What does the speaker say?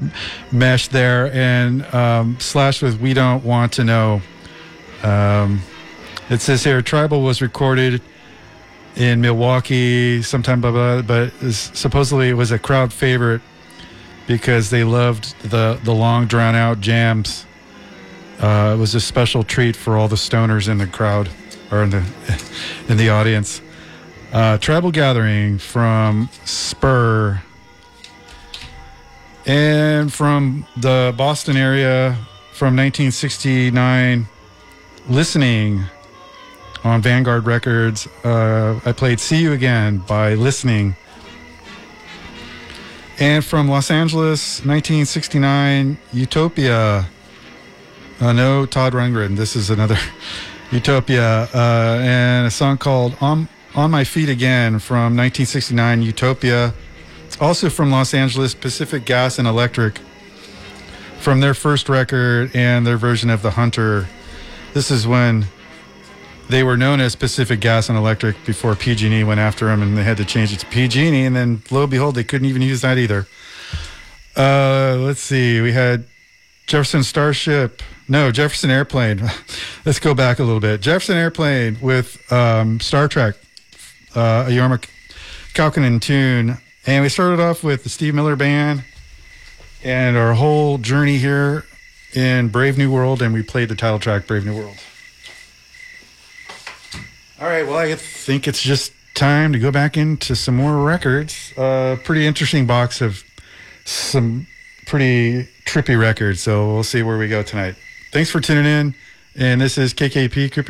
mesh there, and Slash with We Don't Want to Know. It says here, Tribal was recorded in Milwaukee sometime, blah, blah, but supposedly it was a crowd favorite because they loved the long, drawn-out jams. It was a special treat for all the stoners in the crowd, or in the audience. Tribal Gathering from Spur. And from the Boston area from 1969, Listening on Vanguard Records. I played See You Again by Listening. And from Los Angeles, 1969, Utopia. No, Todd Rundgren. This is another Utopia. And a song called On My Feet Again from 1969, Utopia. It's also from Los Angeles, Pacific Gas and Electric, from their first record and their version of The Hunter. This is when they were known as Pacific Gas and Electric before PG&E went after them, and they had to change it to PG&E, and then lo and behold, they couldn't even use that either. Let's see. We had Jefferson Airplane. Let's go back a little bit. Jefferson Airplane with Star Trek, a Jorma Kaukonen tune. And we started off with the Steve Miller Band and our whole journey here in Brave New World, and we played the title track, Brave New World. All right, well, I think it's just time to go back into some more records. Pretty interesting box of some pretty trippy records, so we'll see where we go tonight. Thanks for tuning in, and this is KKP, Cooper